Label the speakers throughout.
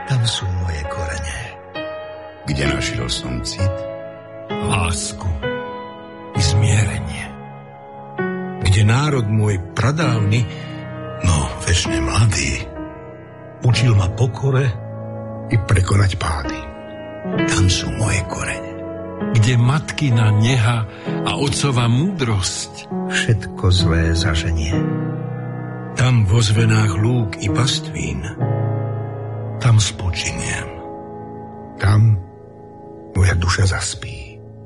Speaker 1: Tam sú moje korene.
Speaker 2: Kde našiel som cit?
Speaker 1: Lásku i zmierenie. Kde národ môj pradávny, no večne mladý, učil ma pokore i prekonať pády. Tam sú moje korene. Kde matkina neha a otcova múdrosť všetko zlé zaženie. Tam vo zvenách lúk i pastvín, tam spočiniem. Tam moja duša zaspí.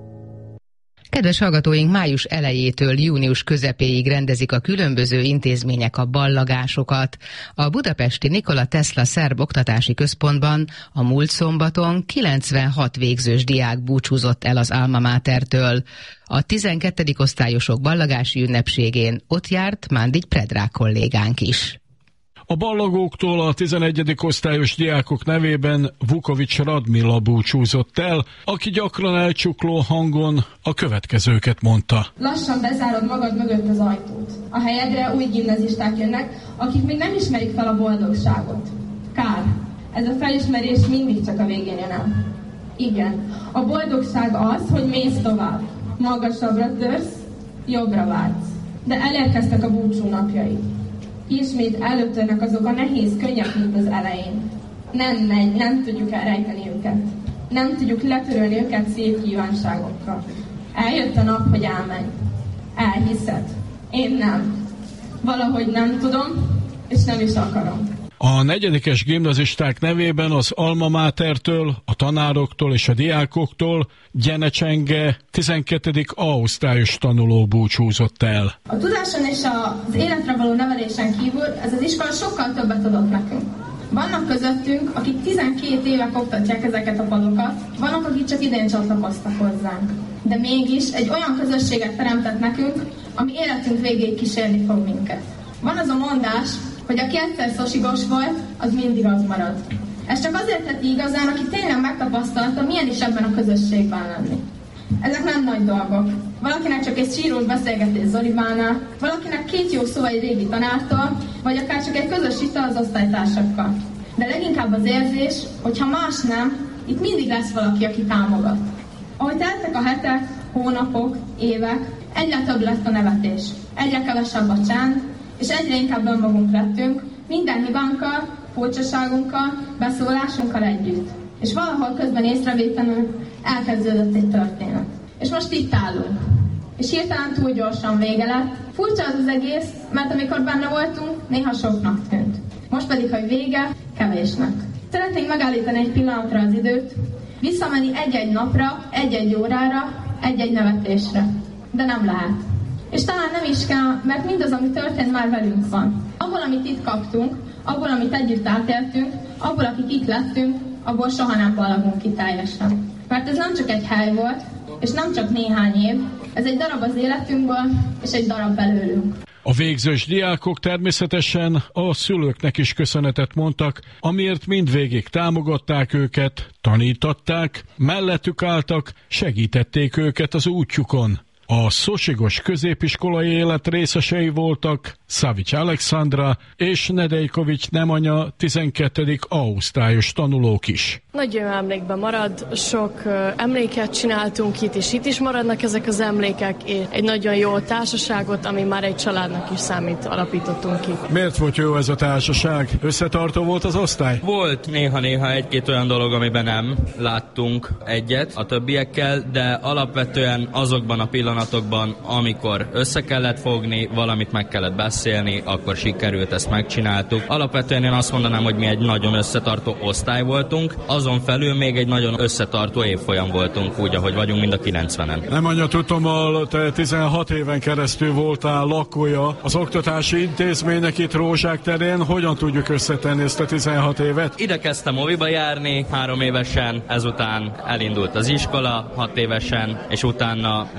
Speaker 3: Kedves hallgatóink, május elejétől június közepéig rendezik a különböző intézmények a ballagásokat. A budapesti Nikola Tesla Szerb Oktatási Központban a múlt szombaton 96 végzős diák búcsúzott el az Alma Matertől. A 12. osztályosok ballagási ünnepségén ott járt Mándigy Predrag kollégánk is.
Speaker 4: A ballagóktól a 11. osztályos diákok nevében Vukovics Radmila búcsúzott el, aki gyakran elcsukló hangon a következőket mondta.
Speaker 5: Lassan bezárod magad mögött az ajtót. A helyedre új gimnazisták jönnek, akik még nem ismerik fel a boldogságot. Kár. Ez a felismerés mindig csak a végén jön el. Igen, a boldogság az, hogy mész tovább. Magasabbra törsz, jobbra vágysz. De elérkeztek a búcsú napjai. Ismét előttörnek azok a nehéz könnyek, mint az elején. Nem megy, nem tudjuk elrejteni őket. Nem tudjuk letörölni őket szép kívánságokkal. Eljött a nap, hogy elmenj. Elhiszed. Én nem. Valahogy nem tudom, és nem is akarom.
Speaker 4: A negyedikes gimnazisták nevében az Alma Matertől, a tanároktól és a diákoktól Gyenecsenge 12. A-osztályos tanuló búcsúzott el.
Speaker 5: A tudáson és az életre való nevelésen kívül ez az iskola sokkal többet adott nekünk. Vannak közöttünk, akik 12 évek oktatják ezeket a palokat, vannak, akik csak idén csatlakoztak hozzánk. De mégis egy olyan közösséget teremtett nekünk, ami életünk végéig kísérni fog minket. Van az a mondás, hogy aki egyszer szosigos volt, az mindig az marad. Ez csak azért teti igazán, aki tényleg megtapasztalta, milyen is ebben a közösségben lenni. Ezek nem nagy dolgok. Valakinek csak egy sírós beszélgetés Zoribánál, valakinek 2 jó szó egy régi tanártól, vagy akár csak egy közös ital az osztálytársakkal. De leginkább az érzés, hogy ha más nem, itt mindig lesz valaki, aki támogat. Ahogy teltek a hetek, hónapok, évek, egyre több lett a nevetés, egyre kevesebb a csend, és egyre inkább önmagunk lettünk, minden hibánkkal, furcsaságunkkal, beszólásunkkal együtt. És valahol közben észrevétlenül elkezdődött egy történet. És most itt állunk. És hirtelen túl gyorsan vége lett. Furcsa az egész, mert amikor benne voltunk, néha soknak tűnt. Most pedig, hogy vége, kevésnek. Szeretnénk megállítani egy pillanatra az időt, visszamenni egy-egy napra, egy-egy órára, egy-egy nevetésre. De nem lehet. És talán nem is kell, mert mindaz, ami történt, már velünk van. Abból, amit itt kaptunk, abból, amit együtt átéltünk, abból, akik itt lettünk, abból soha nem ballagunk ki teljesen. Mert ez nem csak egy hely volt, és nem csak néhány év, ez egy darab az életünkből, és egy darab belőlünk.
Speaker 4: A végzős diákok természetesen a szülőknek is köszönetet mondtak, amiért mindvégig támogatták őket, tanítatták, mellettük álltak, segítették őket az útjukon. A Szosigos középiskolai élet részesei voltak Szavics Alexandra és Nedejkovics Nemanja 12. A-osztályos tanulók is.
Speaker 6: Nagyon emlékben marad, sok emléket csináltunk itt, és itt is maradnak ezek az emlékek, és egy nagyon jó társaságot, ami már egy családnak is számít, alapítottunk ki.
Speaker 4: Miért volt jó ez a társaság? Összetartó volt az osztály?
Speaker 7: Volt néha egy-két olyan dolog, amiben nem láttunk egyet a többiekkel, de alapvetően azokban a pillanatokban, amikor össze kellett fogni, valamit meg kellett beszélni, akkor sikerült, ezt megcsináltuk. Alapvetően én azt mondanám, hogy mi egy nagyon összetartó osztály voltunk, azon felül még egy nagyon összetartó évfolyam voltunk, úgy, ahogy vagyunk mind a 90-en.
Speaker 4: Nemanja, tudtommal te 16 éven keresztül voltál lakója az oktatási intézménynek itt Rózsák terén. Hogyan tudjuk összetenni ezt a 16 évet?
Speaker 7: Ide kezdtem óviba járni 3 évesen, ezután elindult az iskola 6 évesen, és utána végignyomtam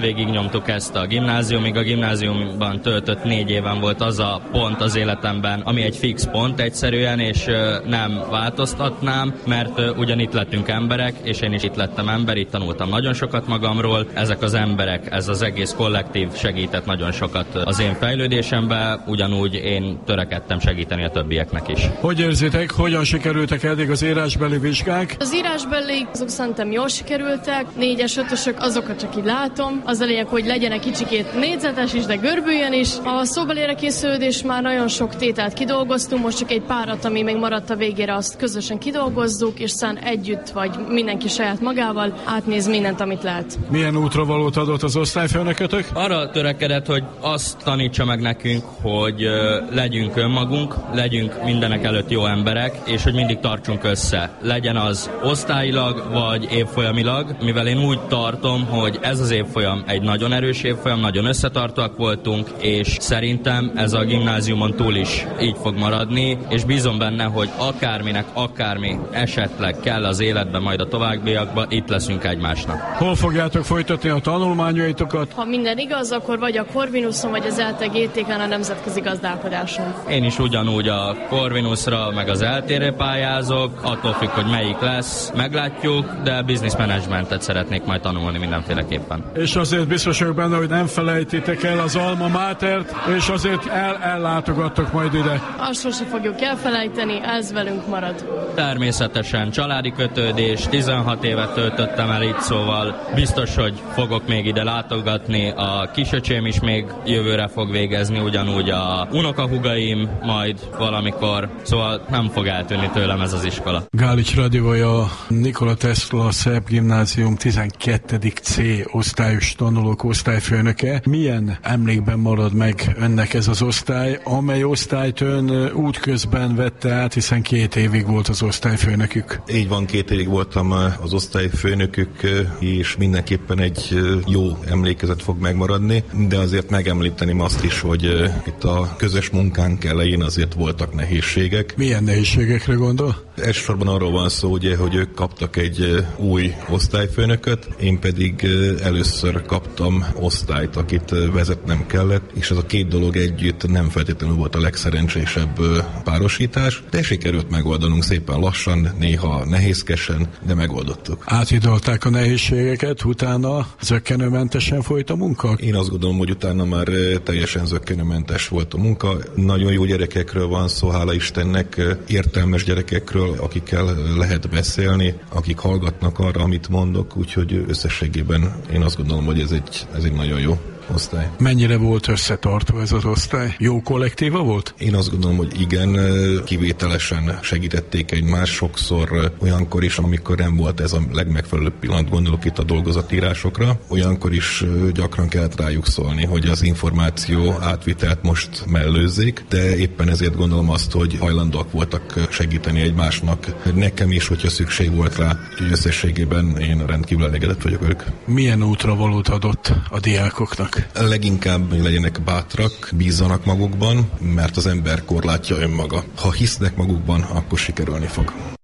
Speaker 7: bántuk ezt a gimnáziumig. A gimnáziumban töltött 4 éven volt az a pont az életemben, ami egy fix pont egyszerűen, és nem változtatnám, mert ugyanitt lettünk emberek, és én is itt lettem ember, itt tanultam nagyon sokat magamról. Ezek az emberek, ez az egész kollektív segített nagyon sokat az én fejlődésemben, ugyanúgy én törekedtem segíteni a többieknek is.
Speaker 4: Hogy érzitek, hogyan sikerültek eddig az írásbeli vizsgák?
Speaker 6: Az írásbeli azok szerintem jól sikerültek, 4-es, 5-ösök, azokat csak így látom. Az a lényeg, hogy legyenek kicsikét négyzetes is, de görbüljön is. A szóbelére készülődés már nagyon sok tételt kidolgoztunk, most csak egy párat, ami még maradt a végére, azt közösen kidolgozzuk, és aztán együtt, vagy mindenki saját magával átnéz mindent, amit lehet.
Speaker 4: Milyen útravalót adott az osztályfőnökötök?
Speaker 7: Arra törekedett, hogy azt tanítsa meg nekünk, hogy legyünk önmagunk, legyünk mindenek előtt jó emberek, és hogy mindig tartsunk össze. Legyen az osztályilag, vagy évfolyamilag, mivel én úgy tartom, hogy ez az évfolyam egy nagyon erős évfolyam, nagyon összetartóak voltunk, és szerintem ez a gimnáziumon túl is így fog maradni, és bízom benne, hogy akárminek, akármi esetleg kell az életben, majd a továbbiakban, itt leszünk egymásnak.
Speaker 4: Hol fogjátok folytatni a tanulmányaitokat?
Speaker 6: Ha minden igaz, akkor vagy a Corvinuson, vagy az ELTE GTK-n, a nemzetközi gazdálkodáson.
Speaker 7: Én is ugyanúgy a Corvinusra, meg az ELTE-re pályázok, attól függ, hogy melyik lesz, meglátjuk, de business managementet szeretnék majd tanulni mindenféleképpen.
Speaker 4: És azért biztos vagyok benne, hogy nem felejtitek el az alma mátert, és azért ellátogattok majd ide.
Speaker 6: Azt sose fogjuk elfelejteni, ez velünk marad.
Speaker 7: Természetesen családi kötődés, 16 évet töltöttem el itt, szóval biztos, hogy fogok még ide látogatni, a kisöcsém is még jövőre fog végezni, ugyanúgy a unokahúgaim majd valamikor, szóval nem fog eltűnni tőlem ez az iskola.
Speaker 4: Gálics Radiója, Nikola Tesla Szerb Gimnázium 12. C osztályos tanulók osztályfőnöke. Milyen emlékben marad meg önnek ez az osztály, amely osztályt ön útközben vette át, hiszen 2 évig volt az osztályfőnökük?
Speaker 8: Így van, 2 évig voltam az osztályfőnökük, és mindenképpen egy jó emlékezet fog megmaradni, de azért megemlíteném azt is, hogy itt a közös munkánk elején azért voltak nehézségek.
Speaker 4: Milyen nehézségekre gondol?
Speaker 8: Elsősorban arról van szó, ugye, hogy ők kaptak egy új osztályfőnököt, én pedig először kaptam osztályt, akit vezetnem kellett, és ez a 2 dolog együtt nem feltétlenül volt a legszerencsésebb párosítás, de sikerült megoldanunk szépen lassan, néha nehézkesen, de megoldottuk.
Speaker 4: Áthidalták a nehézségeket, utána zökkenőmentesen folyt a munka?
Speaker 8: Én azt gondolom, hogy utána már teljesen zökkenőmentes volt a munka. Nagyon jó gyerekekről van szó, hála Istennek, értelmes gyerekekről, akikkel lehet beszélni, akik hallgatnak arra, amit mondok, úgyhogy összességében én azt gondolom, hogy ez egy nagyon jó osztály.
Speaker 4: Mennyire volt összetartva ez az osztály? Jó kollektíva volt?
Speaker 8: Én azt gondolom, hogy igen, kivételesen segítették egymást, sokszor olyankor is, amikor nem volt ez a legmegfelelőbb pillanat, gondolok itt a dolgozatírásokra, olyankor is gyakran kellett rájuk szólni, hogy az információ átvitelt most mellőzzék, de éppen ezért gondolom azt, hogy hajlandóak voltak segíteni egymásnak, nekem is, hogyha szükség volt rá, úgyhogy összességében én rendkívül elégedett vagyok velük.
Speaker 4: Milyen útravalót adott a diákoknak?
Speaker 8: Leginkább, hogy legyenek bátrak, bízzanak magukban, mert az ember korlátja önmaga. Ha hisznek magukban, akkor sikerülni fog.